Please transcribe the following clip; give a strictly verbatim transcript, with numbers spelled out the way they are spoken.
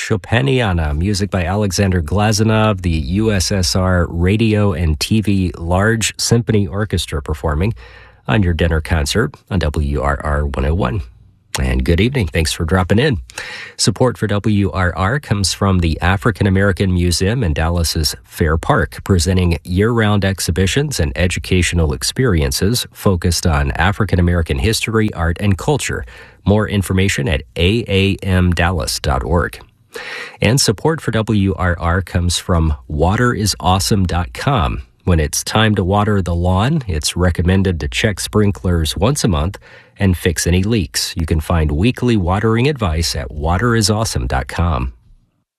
Chopiniana, music by Alexander Glazunov, the U S S R Radio and T V Large Symphony Orchestra performing on your dinner concert on W R R one oh one. And good evening. Thanks for dropping in. Support for W R R comes from the African American Museum in Dallas's Fair Park, presenting year-round exhibitions and educational experiences focused on African American history, art, and culture. More information at a a m dallas dot org. And support for W R R comes from water is awesome dot com. When it's time to water the lawn, it's recommended to check sprinklers once a month and fix any leaks. You can find weekly watering advice at water is awesome dot com.